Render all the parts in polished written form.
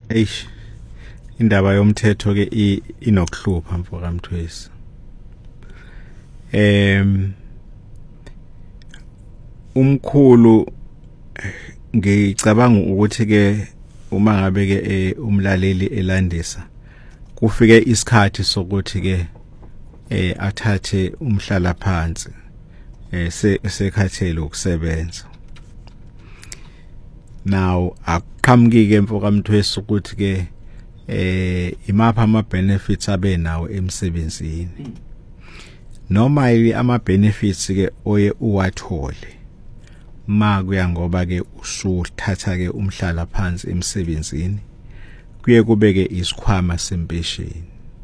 eish indaba yomthetho ke inokuhlupha mfoka Mthwesi. Umkhulu ngicabanga ukuthi ke uma ngabe ke umlaleli elandisa kufike isikhathi sokuthi ke athathe umhlala phansi sekhathele ukusebenza. Now aqhamuki ke mfoka Mthwesi ukuthi ke imapha ama benefits abenawo emsebenzini. Normally ama benefits ke oye uwathole makuya ngoba ke usuthatha ke umhlala phansi emsebenzini kuye kubeke isikhwama sempesheni.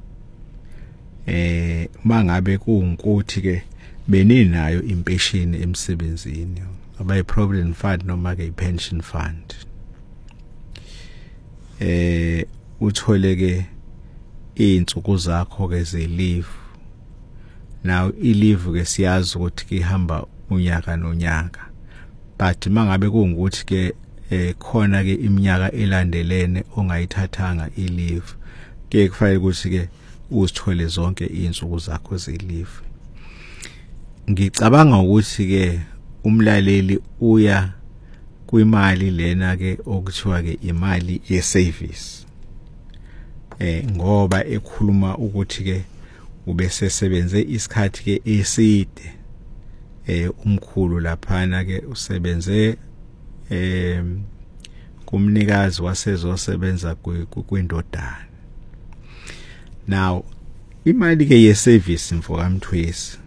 Mangabe kungukuthi ke beninayo impesheni emsebenzini aba provident fund noma ke pension fund, uthole ke insuku zakho ke ze leave. Now i-leave ke siyazi ukuthi ke ihamba unyaka nonyaka, but mangabe kungukuthi ke khona ke iminyaka elandelene ongayithathanga i-leave ke kufanele ukuthi ke uzithole zonke insuku zakho ze-leave. Ngicabanga ukuthi ke umlaleli uya kwimali lena ke okuthiwa ke imali ye-service, ngoba ekhuluma ukuthi ke ubesesebenze isikhathi ke eside. Umkhulu laphana ke usebenze kumnikazi wasezosebenza kwindodana. Now imali ke ye-service mfoka Mthwesi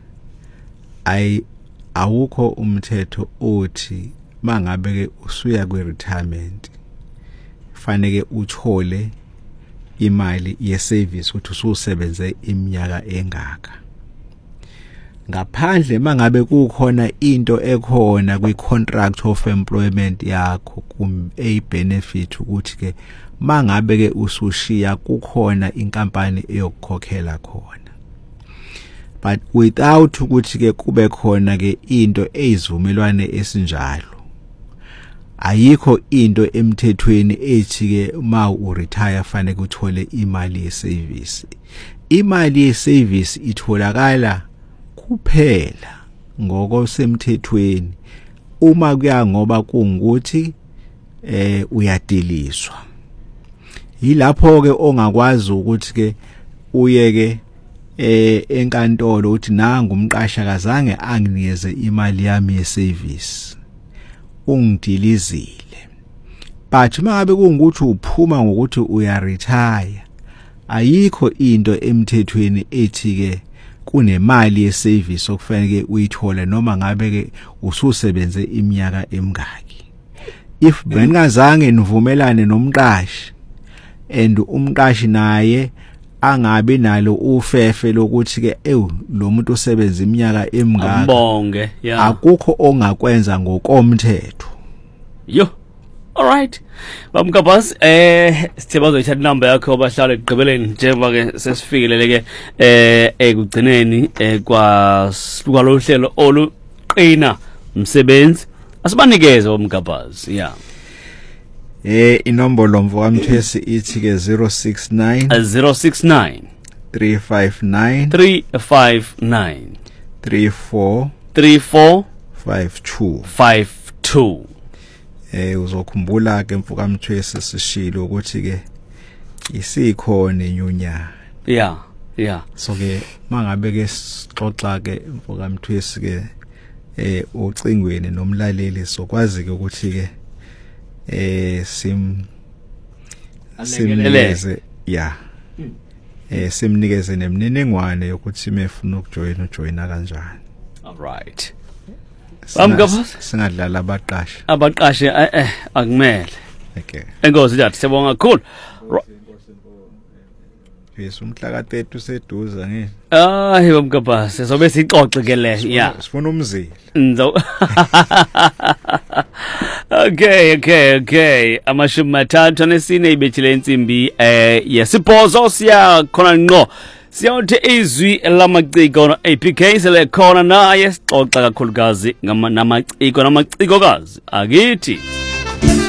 awukho umthetho othi mangabe ke usuya kwi-retirement fanele uthole imali ye-service uthi ususebenze iminyaka engaka. Ngaphandle mangabe kukhona into ekhona kwi-contract of employment yakho a benefit ukuthi ke mangabe ke usushiya kukhona inkampani eyokukhokhela khona. But without ukuthi ke kube khona ke into ezivumelwane esinjalo, ayikho into emthethweni ethi ke ma uretire fanele uthole imali ye-service. Imali ye-service itholakala kuphela ngokosemthethweni uma kuya ngoba kungukuthi uyadiliswa. Yilapho ke ongakwazi ukuthi ke uye ke enkantolo uthi nanga umqasha kazange anginikeze imali yami ye-service, ungidilizile. But mangabe kungukuthi uphuma ngokuthi uyaretire, ayikho into emthethweni ethi ke kunemali ye-service okufanele uyithole noma ngabe ke ususebenze iminyaka emingaki. If beningazange nivumelane nomqashi and umqashi naye angabe nalo ufefe lokuthi ke lo muntu usebenza iminyaka emingaka, ambonge akukho ongakwenza ngokomthetho. Yo, all right. Bamkabas sithe bazoyithatha inamba yakho bahlala egqibeleni njengoba ke sesifikile ke ekugcineni kwa lo hlelo oluqina umsebenzi asibanikeze Bamkabas. Yeah. Inombolo mfoka Mthwesi ithi ke 069 359 34 52. Uzokhumbula ke mfoka Mthwesi sishilo ukuthi ke isikhona inyunyana. Yeah. So ke mangabe ke sixoxa ke mfoka Mthwesi ke ucingweni nomlaleli sokwazi ke ukuthi ke simnikeze simnikeze nemniningwane yokuthi mefuna ukujoyina kanjani. All right. Singadlala abaqashi akumele. Okay. Enkosi njathi siyabonga kakhulu. Yes, umhla ka-30 useduza ngene. Bamkabas sobe sixoxe ke le. Yeah. Sifuna umzila. Okay. Amashumi mathathu anesine ibethile insimbi yesibhozo siya khona ngqo. Siyawuthi izwi lamaciko no APK sele khona naye sixoxa kakhulukazi namaciko namacikokazi akithi.